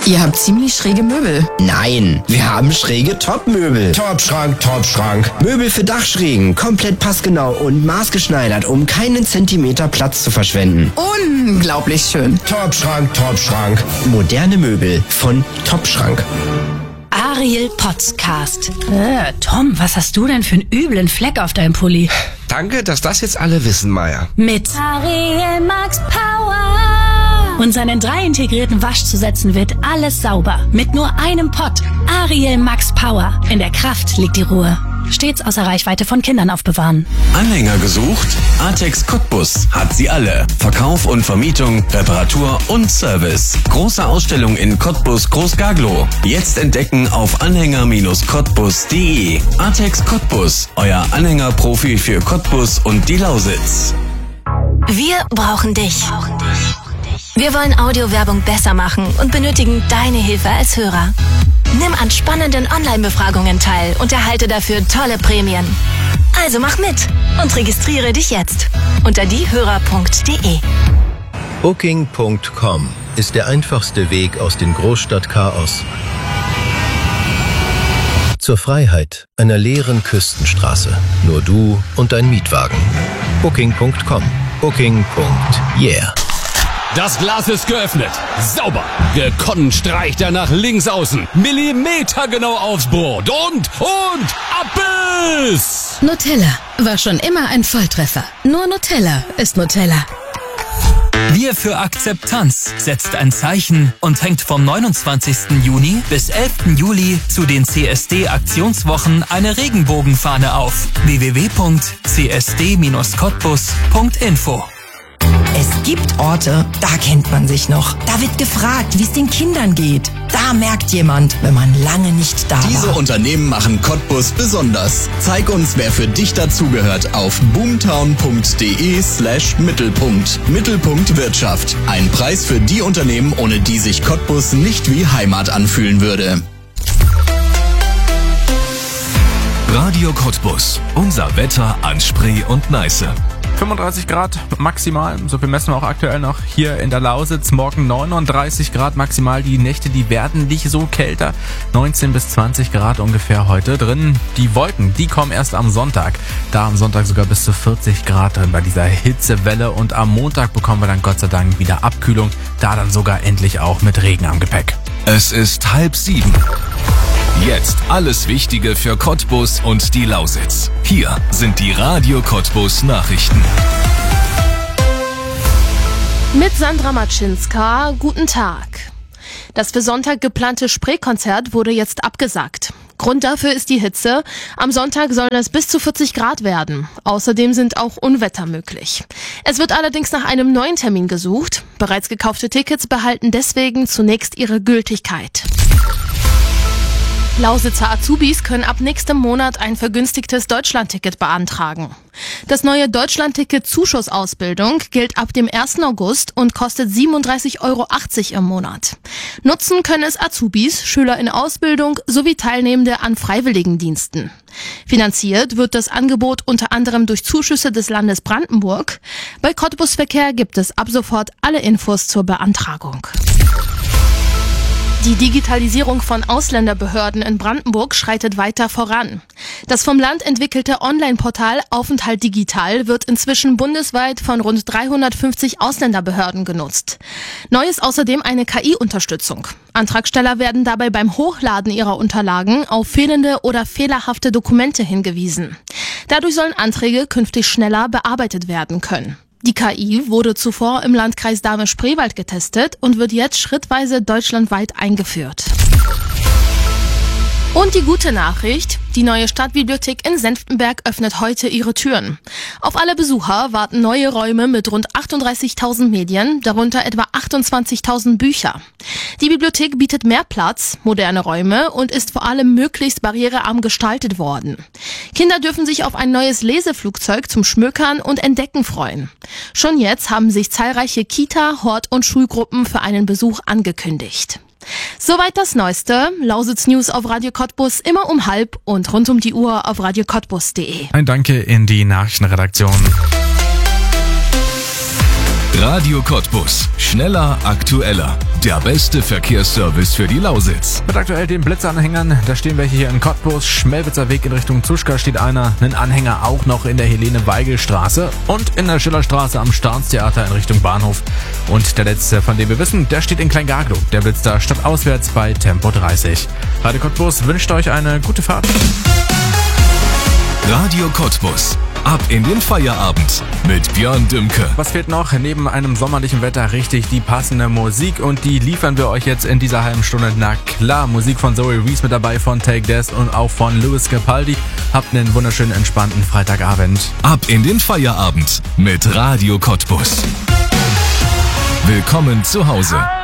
Ihr habt ziemlich schräge Möbel. Nein, wir haben schräge Top-Möbel. Top-Schrank, Top-Schrank. Möbel für Dachschrägen, komplett passgenau und maßgeschneidert, um keinen Zentimeter Platz zu verschwenden. Unglaublich schön. Top-Schrank, Top-Schrank. Moderne Möbel von Top-Schrank. Ariel Podcast. Tom, was hast du denn für einen üblen Fleck auf deinem Pulli? Danke, dass das jetzt alle wissen, Maya. Mit Ariel Max Power. Und seinen 3 integrierten Waschzusätzen wird alles sauber. Mit nur einem Pott. Ariel Max Power. In der Kraft liegt die Ruhe. Stets außer Reichweite von Kindern aufbewahren. Anhänger gesucht? Artex Cottbus hat sie alle. Verkauf und Vermietung, Reparatur und Service. Große Ausstellung in Cottbus Großgaglow. Jetzt entdecken auf anhänger-cottbus.de. Artex Cottbus, euer Anhängerprofi für Cottbus und die Lausitz. Wir brauchen dich. Wir wollen Audiowerbung besser machen und benötigen deine Hilfe als Hörer. Nimm an spannenden Online-Befragungen teil und erhalte dafür tolle Prämien. Also mach mit und registriere dich jetzt unter diehörer.de. Booking.com ist der einfachste Weg aus dem Großstadtchaos zur Freiheit einer leeren Küstenstraße. Nur du und dein Mietwagen. Booking.com. Booking.yeah. Das Glas ist geöffnet. Sauber. Gekonnt streicht er nach links außen. Millimetergenau aufs Brot. Und Abbiss! Nutella war schon immer ein Volltreffer. Nur Nutella ist Nutella. Wir für Akzeptanz setzt ein Zeichen und hängt vom 29. Juni bis 11. Juli zu den CSD-Aktionswochen eine Regenbogenfahne auf. www.csd-cottbus.info. Es gibt Orte, da kennt man sich noch. Da wird gefragt, wie es den Kindern geht. Da merkt jemand, wenn man lange nicht da war. Diese Unternehmen machen Cottbus besonders. Zeig uns, wer für dich dazugehört auf boomtown.de/Mittelpunkt. Mittelpunkt Wirtschaft. Ein Preis für die Unternehmen, ohne die sich Cottbus nicht wie Heimat anfühlen würde. Radio Cottbus. Unser Wetter an Spree und Neiße. 35 Grad maximal, so viel messen wir auch aktuell noch hier in der Lausitz. Morgen 39 Grad maximal, die Nächte, die werden nicht so kälter. 19 bis 20 Grad ungefähr heute drin. Die Wolken, die kommen erst am Sonntag. Da am Sonntag sogar bis zu 40 Grad drin bei dieser Hitzewelle. Und am Montag bekommen wir dann Gott sei Dank wieder Abkühlung. Da dann sogar endlich auch mit Regen am Gepäck. Es ist 6:30. Jetzt alles Wichtige für Cottbus und die Lausitz. Hier sind die Radio Cottbus Nachrichten. Mit Sandra Matschinska, guten Tag. Das für Sonntag geplante Spreekonzert wurde jetzt abgesagt. Grund dafür ist die Hitze. Am Sonntag sollen es bis zu 40 Grad werden. Außerdem sind auch Unwetter möglich. Es wird allerdings nach einem neuen Termin gesucht. Bereits gekaufte Tickets behalten deswegen zunächst ihre Gültigkeit. Lausitzer Azubis können ab nächstem Monat ein vergünstigtes Deutschlandticket beantragen. Das neue Deutschlandticket-Zuschussausbildung gilt ab dem 1. August und kostet 37,80 € im Monat. Nutzen können es Azubis, Schüler in Ausbildung sowie Teilnehmende an Freiwilligendiensten. Finanziert wird das Angebot unter anderem durch Zuschüsse des Landes Brandenburg. Bei Cottbus Verkehr gibt es ab sofort alle Infos zur Beantragung. Die Digitalisierung von Ausländerbehörden in Brandenburg schreitet weiter voran. Das vom Land entwickelte Online-Portal Aufenthalt Digital wird inzwischen bundesweit von rund 350 Ausländerbehörden genutzt. Neu ist außerdem eine KI-Unterstützung. Antragsteller werden dabei beim Hochladen ihrer Unterlagen auf fehlende oder fehlerhafte Dokumente hingewiesen. Dadurch sollen Anträge künftig schneller bearbeitet werden können. Die KI wurde zuvor im Landkreis Dahme-Spreewald getestet und wird jetzt schrittweise deutschlandweit eingeführt. Und die gute Nachricht, die neue Stadtbibliothek in Senftenberg öffnet heute ihre Türen. Auf alle Besucher warten neue Räume mit rund 38.000 Medien, darunter etwa 28.000 Bücher. Die Bibliothek bietet mehr Platz, moderne Räume und ist vor allem möglichst barrierearm gestaltet worden. Kinder dürfen sich auf ein neues Leseflugzeug zum Schmökern und Entdecken freuen. Schon jetzt haben sich zahlreiche Kita-, Hort- und Schulgruppen für einen Besuch angekündigt. Soweit das Neueste. Lausitz News auf Radio Cottbus immer um 12:30 und rund um die Uhr auf radiocottbus.de. Ein Danke in die Nachrichtenredaktion. Radio Cottbus. Schneller, aktueller. Der beste Verkehrsservice für die Lausitz. Mit aktuell den Blitzanhängern, da stehen welche hier in Cottbus. Schmelwitzer Weg in Richtung Zuschka steht einer. Einen Anhänger auch noch in der Helene-Weigel-Straße. Und in der Schillerstraße am Starnstheater in Richtung Bahnhof. Und der letzte, von dem wir wissen, der steht in Kleingaglow. Der blitzt da stadtauswärts bei Tempo 30. Radio Cottbus wünscht euch eine gute Fahrt. Radio Cottbus. Ab in den Feierabend mit Björn Dümke. Was fehlt noch? Neben einem sommerlichen Wetter richtig die passende Musik und die liefern wir euch jetzt in dieser halben Stunde. Na klar, Musik von Zoe Reese mit dabei, von Take This und auch von Louis Capaldi. Habt einen wunderschönen, entspannten Freitagabend. Ab in den Feierabend mit Radio Cottbus. Willkommen zu Hause.